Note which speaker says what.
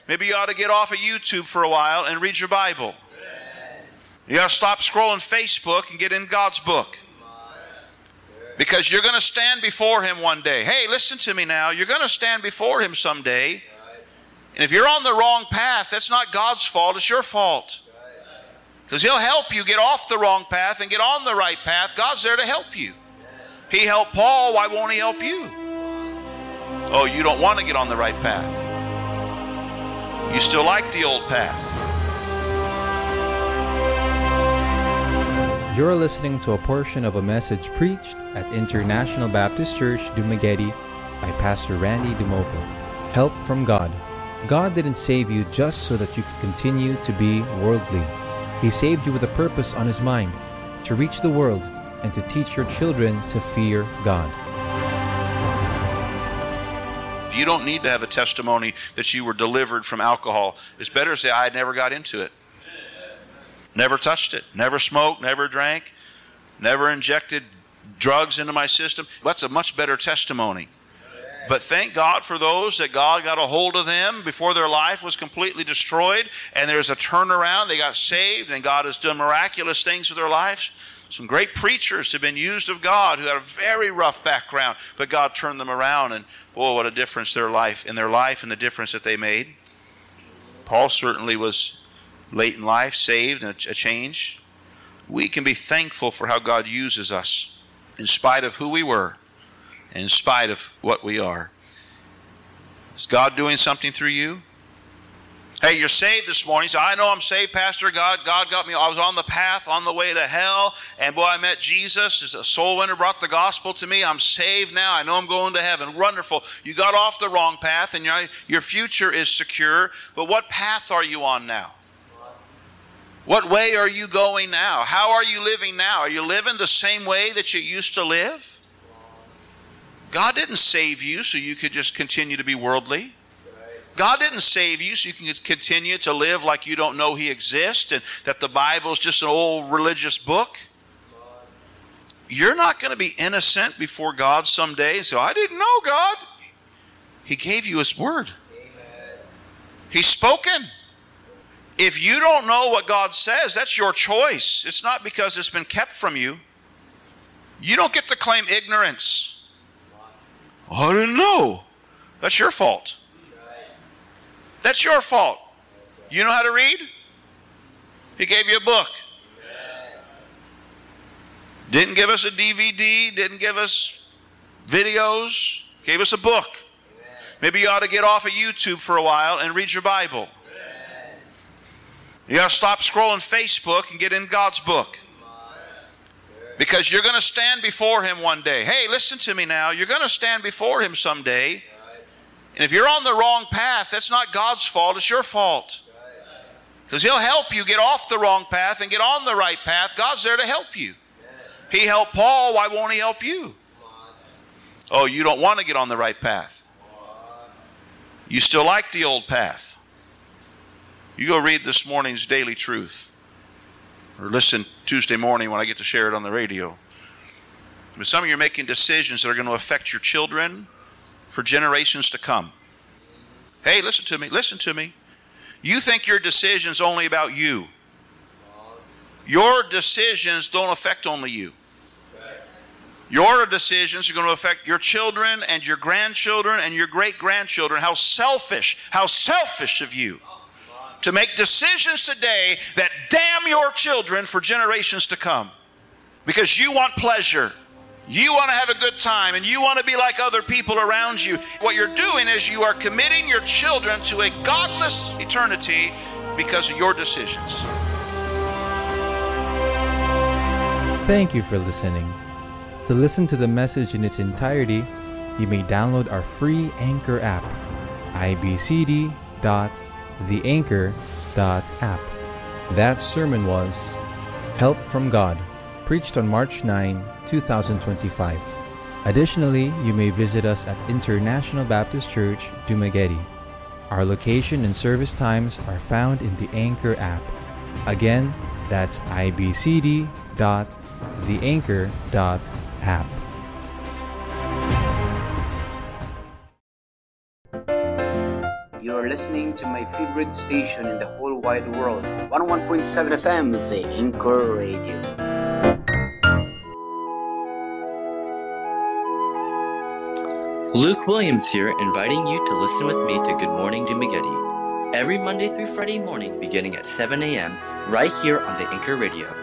Speaker 1: Maybe you ought to get off of YouTube for a while and read your Bible. You got to stop scrolling Facebook and get in God's book. Because you're going to stand before Him one day. Hey, listen to me now. You're going to stand before Him someday. And if you're on the wrong path, that's not God's fault. It's your fault. Because He'll help you get off the wrong path and get on the right path. God's there to help you. He helped Paul. Why won't He help you? Oh, you don't want to get on the right path. You still like the old path.
Speaker 2: You're listening to a portion of a message preached at International Baptist Church, Dumaguete by Pastor Randy Dumoville. Help from God. God didn't save you just so that you could continue to be worldly. He saved you with a purpose on His mind, to reach the world and to teach your children to fear God.
Speaker 1: You don't need to have a testimony that you were delivered from alcohol. It's better to say, I never got into it. Never touched it. Never smoked. Never drank. Never injected drugs into my system. That's a much better testimony. But thank God for those that God got a hold of them before their life was completely destroyed, and there's a turnaround. They got saved, and God has done miraculous things with their lives. Some great preachers have been used of God who had a very rough background, but God turned them around, and boy, what a difference in their life and the difference that they made. Paul certainly was late in life, saved, and a change. We can be thankful for how God uses us in spite of who we were and in spite of what we are. Is God doing something through you? Hey, you're saved this morning. So I know I'm saved, Pastor. God got me. I was on the path, on the way to hell. And boy, I met Jesus. As a soul winner brought the gospel to me. I'm saved now. I know I'm going to heaven. Wonderful. You got off the wrong path and your future is secure. But what path are you on now? What way are you going now? How are you living now? Are you living the same way that you used to live? God didn't save you so you could just continue to be worldly. God didn't save you so you can continue to live like you don't know He exists and that the Bible is just an old religious book. You're not going to be innocent before God someday and say, I didn't know God. He gave you His word. He's spoken. If you don't know what God says, that's your choice. It's not because it's been kept from you. You don't get to claim ignorance. I didn't know. That's your fault. That's your fault. You know how to read? He gave you a book. Didn't give us a DVD, didn't give us videos, gave us a book. Maybe you ought to get off of YouTube for a while and read your Bible. You got to stop scrolling Facebook and get in God's book. Because you're going to stand before Him one day. Hey, listen to me now. You're going to stand before Him someday. And if you're on the wrong path, that's not God's fault. It's your fault. Because He'll help you get off the wrong path and get on the right path. God's there to help you. He helped Paul. Why won't He help you? Oh, you don't want to get on the right path. You still like the old path. You go read this morning's Daily Truth. Or listen Tuesday morning when I get to share it on the radio. But some of you are making decisions that are going to affect your children for generations to come. Hey, listen to me. Listen to me. You think your decision's only about you. Your decisions don't affect only you. Your decisions are going to affect your children and your grandchildren and your great-grandchildren. How selfish of you to make decisions today that damn your children for generations to come. Because you want pleasure. You want to have a good time and you want to be like other people around you. What you're doing is you are committing your children to a godless eternity because of your decisions.
Speaker 2: Thank you for listening. To listen to the message in its entirety, you may download our free Anchor app, ibcd.theanchor.app. That sermon was Help from God, preached on March 9, 2025. Additionally, you may visit us at International Baptist Church, Dumaguete. Our location and service times are found in the Anchor app. Again, that's ibcd.theanchor.app.
Speaker 3: You're listening to my favorite station in the whole wide world, 101.7 FM, The Anchor Radio.
Speaker 4: Luke Williams here, inviting you to listen with me to Good Morning Dumaguete. Every Monday through Friday morning, beginning at 7 a.m., right here on The Anchor Radio.